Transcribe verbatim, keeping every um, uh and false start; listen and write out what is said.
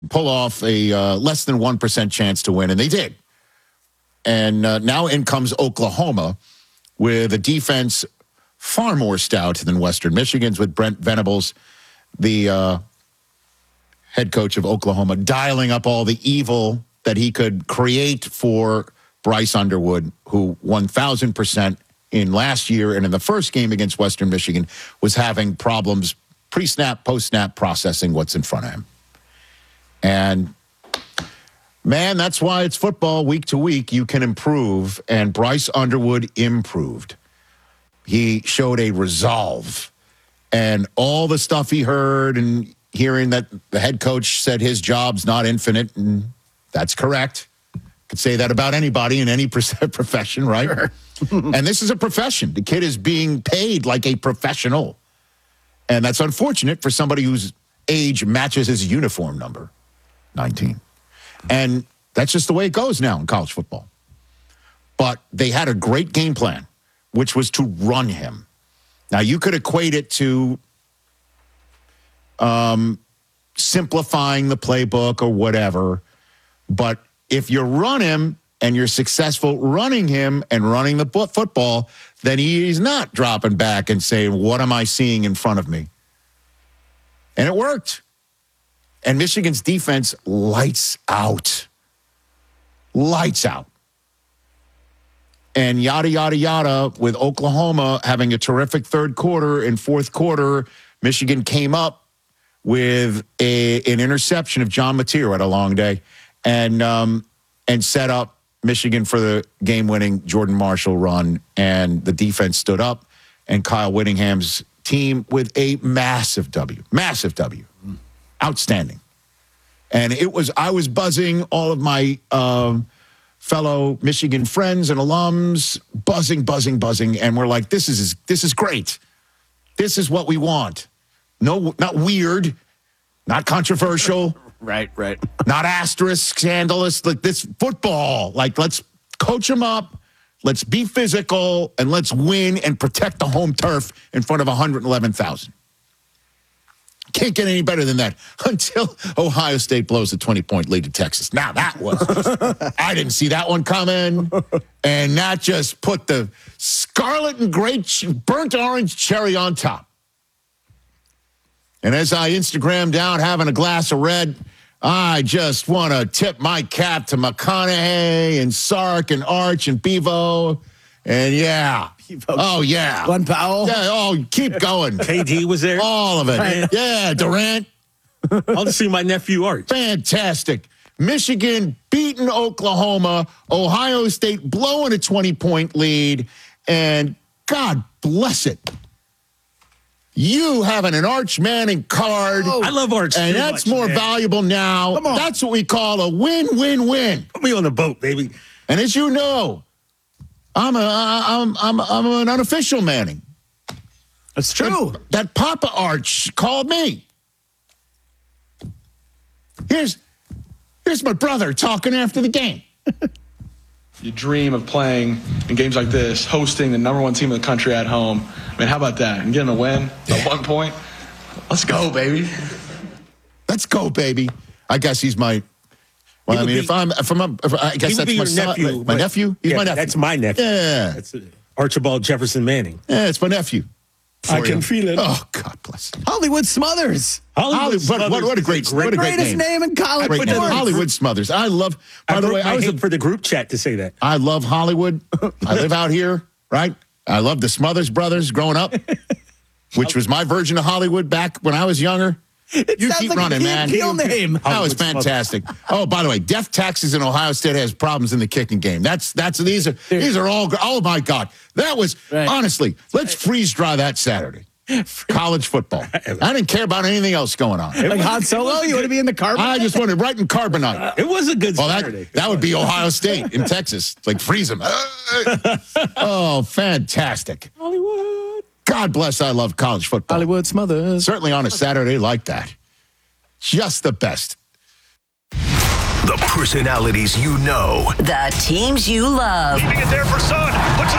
pull off a uh, less than one percent chance to win, and they did. And uh, now in comes Oklahoma with a defense far more stout than Western Michigan's, with Brent Venables, the uh, head coach of Oklahoma, dialing up all the evil that he could create for Bryce Underwood, who one thousand percent in last year and in the first game against Western Michigan was having problems pre-snap, post-snap processing what's in front of him. And, man, that's why it's football. Week to week, you can improve, and Bryce Underwood improved. He showed a resolve. And all the stuff he heard and hearing that the head coach said his job's not infinite, and that's correct. Could say that about anybody in any profession, right? Sure. And this is a profession. The kid is being paid like a professional. And that's unfortunate for somebody whose age matches his uniform number, nineteen. And that's just the way it goes now in college football. But they had a great game plan, which was to run him. Now, you could equate it to um, simplifying the playbook or whatever, but if you run him and you're successful running him and running the football, then he's not dropping back and saying, what am I seeing in front of me? And it worked. And Michigan's defense lights out. Lights out. And yada, yada, yada, with Oklahoma having a terrific third quarter and fourth quarter, Michigan came up with a, an interception of John Mateer at a long day and um, and set up Michigan for the game-winning Jordan Marshall run. And the defense stood up, and Kyle Whittingham's team with a massive W. Massive W. Outstanding. And it was, I was buzzing, all of my um, fellow Michigan friends and alums, buzzing, buzzing, buzzing. And we're like, this is this is great. This is what we want. No, not weird, not controversial. Right, right. Not asterisk, scandalous. Like this football. Like, let's coach them up. Let's be physical, and let's win and protect the home turf in front of one hundred eleven thousand. Can't get any better than that until Ohio State blows a twenty-point lead to Texas. Now, that was just, I didn't see that one coming. And that just put the scarlet and gray burnt orange cherry on top. And as I Instagrammed out having a glass of red, I just want to tip my cap to McConaughey and Sark and Arch and Bevo. And yeah. Oh, yeah. Glenn Powell. Yeah, oh, keep going. K D was there. All of it. Right. Yeah, Durant. I'll just see my nephew Art. Fantastic. Michigan beating Oklahoma. Ohio State blowing a twenty-point lead. And God bless it. You having an Arch Manning card. Oh, I love Arch. And that's much, more man. valuable now. Come on. That's what we call a win-win-win. Put me on the boat, baby. And as you know, I'm a I'm I'm I'm an unofficial Manning. That's true. That, that Papa Arch called me. Here's here's my brother talking after the game. You dream of playing in games like this, hosting the number one team in the country at home. I mean, how about that? And getting a win at one point. Let's go, baby. Let's go, baby. I guess he's my. Well, I mean, be, if I'm, if I'm, a, if I guess that's my son, nephew, my, my nephew. He's yeah, my nephew. That's my nephew. Yeah, that's Archibald Jefferson Manning. Yeah, it's my nephew. I can you. feel it. Oh, God bless. Hollywood Smothers. Hollywood, Hollywood Smothers. What, what a great, great what a great greatest name. name in college. Great name. Hollywood Smothers. I love. By I the way, I was a, for the group chat to say that. I love Hollywood. I live out here, right? I love the Smothers brothers growing up, which was my version of Hollywood back when I was younger. It you keep like running, man. Name. That was fantastic. Oh, by the way, Def Texas and Ohio State has problems in the kicking game. That's that's these are these are all. Oh my God, that was right. honestly. Let's freeze dry that Saturday. College football. I didn't care about anything else going on. Like Han Solo, you want to be in the carbonite? I just wanted right in carbonite. It was a good well, Saturday. That, that would be Ohio State in Texas. Like freeze them. Oh, fantastic. Hollywood. God bless, I love college football. Hollywood Smothers. Certainly on a Saturday like that. Just the best. The personalities you know. The teams you love. Keeping it there for Son. Puts it